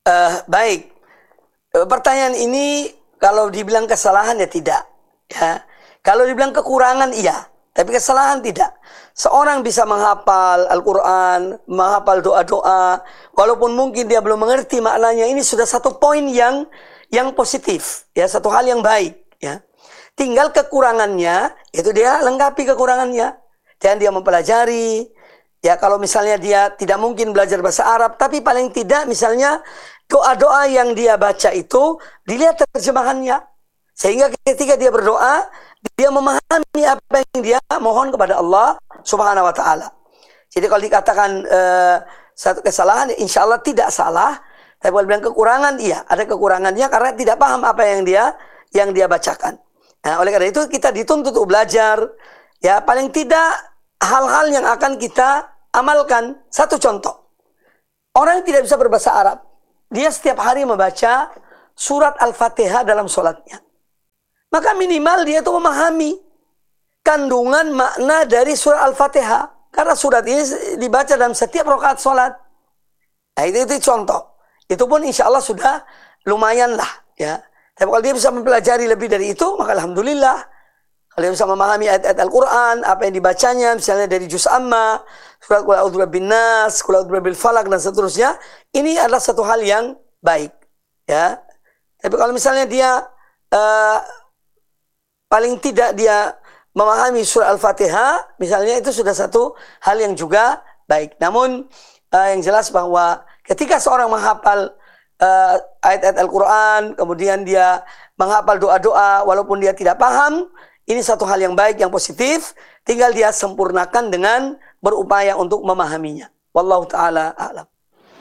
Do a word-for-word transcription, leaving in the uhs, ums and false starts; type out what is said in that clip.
Uh, baik, pertanyaan ini kalau dibilang kesalahan ya tidak, ya. Kalau dibilang kekurangan iya, tapi kesalahan tidak. Seorang bisa menghafal Al-Quran, menghafal doa-doa, walaupun mungkin dia belum mengerti maknanya, ini sudah satu poin yang yang positif, ya, satu hal yang baik, ya. Tinggal kekurangannya, itu dia lengkapi kekurangannya. Dan dia mempelajari, ya, kalau misalnya dia tidak mungkin belajar bahasa Arab, tapi paling tidak misalnya doa-doa yang dia baca itu dilihat terjemahannya. Sehingga ketika dia berdoa, dia memahami apa yang dia mohon kepada Allah Subhanahu wa taala. Jadi kalau dikatakan uh, satu kesalahan, insya Allah tidak salah. Tapi kalau bilang kekurangan, iya, ada kekurangannya karena tidak paham apa yang dia yang dia bacakan. Nah, oleh karena itu kita dituntut untuk belajar, ya, paling tidak hal-hal yang akan kita amalkan. Satu contoh, orang yang tidak bisa berbahasa Arab, dia setiap hari membaca surat Al-Fatihah dalam sholatnya. Maka minimal dia itu memahami kandungan makna dari surah Al-Fatihah. Karena surat ini dibaca dalam setiap rakaat sholat. Nah, itu, itu contoh. Itu pun insya Allah sudah lumayan lah, ya. Tapi kalau dia bisa mempelajari lebih dari itu, maka alhamdulillah. Kalau dia bisa memahami ayat-ayat Al-Quran, apa yang dibacanya, misalnya dari Juz Amma, surat Qul A'udzu Birabbin Nas, Qul A'udzu Birabbil Falaq, dan seterusnya, ini adalah satu hal yang baik, ya. Tapi kalau misalnya dia uh, paling tidak dia memahami surah Al-Fatihah, misalnya, itu sudah satu hal yang juga baik. Namun uh, yang jelas bahwa ketika seorang menghafal uh, ayat-ayat Al-Quran, kemudian dia menghafal doa-doa, walaupun dia tidak paham, ini satu hal yang baik, yang positif. Tinggal dia sempurnakan dengan berupaya untuk memahaminya. Wallahu ta'ala a'lam.